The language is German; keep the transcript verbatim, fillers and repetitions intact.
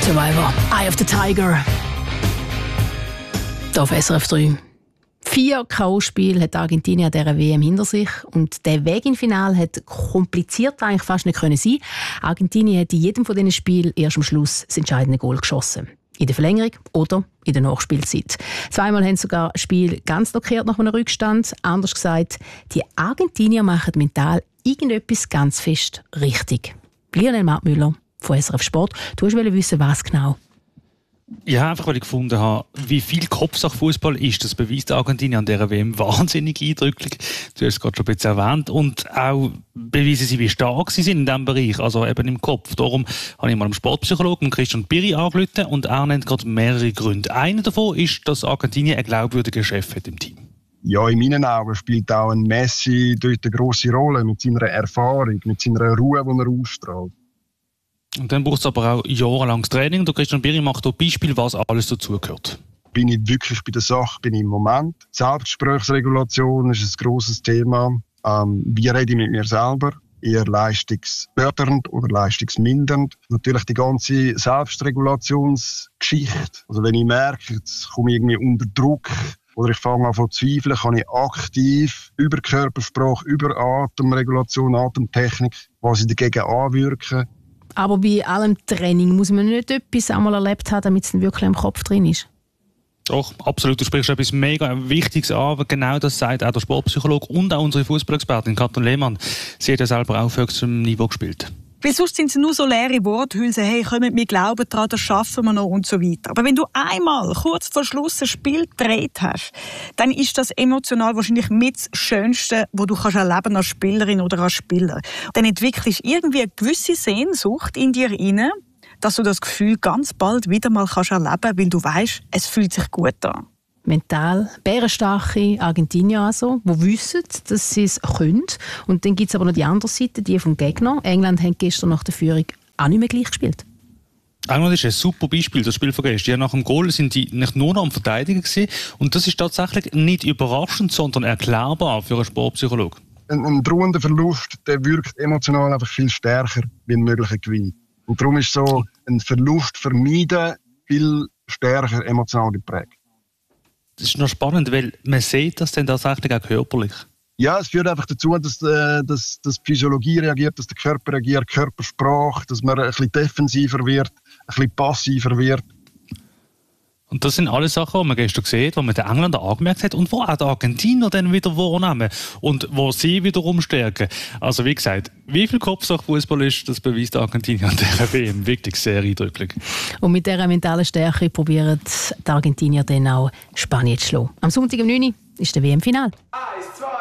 Survivor, Eye of the Tiger. Hier auf S R F drei. Vier K O-Spiele hat Argentinien an dieser W M hinter sich und der Weg ins Finale hat kompliziert eigentlich fast nicht können sein. Argentinien hat in jedem von diesen Spielen erst am Schluss das entscheidende Goal geschossen. In der Verlängerung oder in der Nachspielzeit. Zweimal haben sogar das Spiel ganz blockiert nach einem Rückstand. Anders gesagt, die Argentinier machen mental irgendetwas ganz fest richtig. Lionel Martmüller von S R F Sport. Du wolltest wissen, was genau? Ja, einfach weil ich gefunden habe, wie viel Kopfsache-Fußball ist. Das beweist Argentinien an dieser W M wahnsinnig eindrücklich. Du hast es gerade schon ein bisschen erwähnt. Und auch beweisen sie, wie stark sie sind in diesem Bereich, also eben im Kopf. Darum habe ich mal dem Sportpsychologen Christian Piri angerufen und er nennt gerade mehrere Gründe. Einer davon ist, dass Argentinien einen glaubwürdigen Chef hat im Team. Ja, in meinen Augen spielt auch ein Messi dort eine grosse Rolle mit seiner Erfahrung, mit seiner Ruhe, die er ausstrahlt. Und dann braucht es aber auch jahrelanges Training. Der Christian Piri macht hier Beispiel, was alles dazugehört. Bin ich wirklich bei der Sache, bin ich im Moment. Selbstgesprächsregulation ist ein grosses Thema. Ähm, wie rede ich mit mir selber? Eher leistungsfördernd oder leistungsmindernd. Natürlich die ganze Selbstregulationsgeschichte. Also wenn ich merke, jetzt komme ich irgendwie unter Druck oder ich fange an zu zweifeln, kann ich aktiv über Körpersprache, über Atemregulation, Atemtechnik quasi dagegen anwirken. Aber bei allem Training muss man nicht etwas einmal erlebt haben, damit es dann wirklich im Kopf drin ist. Doch, absolut. Du sprichst etwas mega Wichtiges an. Genau das sagt auch der Sportpsychologe und auch unsere Fußballexpertin Katrin Lehmann. Sie hat ja selber auch auf höchstem Niveau gespielt. Weil sonst sind es nur so leere Worthülsen, hey, kommt, wir glauben daran, das schaffen wir noch und so weiter. Aber wenn du einmal kurz vor Schluss ein Spiel gedreht hast, dann ist das emotional wahrscheinlich mit das Schönste, was du kannst erleben als Spielerin oder als Spieler. Dann entwickelst du irgendwie eine gewisse Sehnsucht in dir rein, dass du das Gefühl ganz bald wieder mal kannst erleben, weil du weißt, es fühlt sich gut an. Mental bärenstarke Argentinier also, die wissen, dass sie es können. Und dann gibt es aber noch die andere Seite, die vom Gegner. England hat gestern nach der Führung auch nicht mehr gleich gespielt. England ist ein super Beispiel, das Spiel von gestern. Ja, nach dem Goal sind die nicht nur noch am Verteidigen gewesen. Und das ist tatsächlich nicht überraschend, sondern erklärbar für einen Sportpsychologen. Ein, ein drohender Verlust, der wirkt emotional einfach viel stärker wie ein möglicher Gewinn. Und darum ist so ein Verlust vermeiden viel stärker emotional geprägt. Das ist noch spannend, weil man sieht das dann tatsächlich auch körperlich. Ja, es führt einfach dazu, dass, äh, dass, dass die Physiologie reagiert, dass der Körper reagiert, Körpersprache, dass man ein bisschen defensiver wird, ein bisschen passiver wird. Und das sind alle Sachen, die man gestern gesehen hat, die man den Engländern angemerkt hat und wo auch die Argentinier dann wieder wahrnehmen und wo sie wiederum stärken. Also wie gesagt, wie viel Kopfsache Fußball ist, das beweist Argentinien an dieser W M wirklich sehr eindrücklich. Und mit dieser mentalen Stärke probieren die Argentinier dann auch Spanien zu schlagen. Am Sonntag um neun Uhr ist der W M-Final. Eins, zwei.